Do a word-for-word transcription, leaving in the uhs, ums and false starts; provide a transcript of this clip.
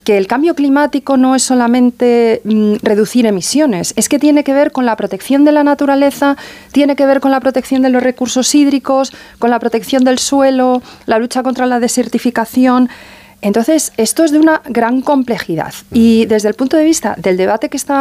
que el cambio climático no es solamente mm, reducir emisiones, es que tiene que ver con la protección de la naturaleza, tiene que ver con la protección de los recursos hídricos, con la protección del suelo, la lucha contra la desertificación. Entonces, esto es de una gran complejidad. Y desde el punto de vista del debate que está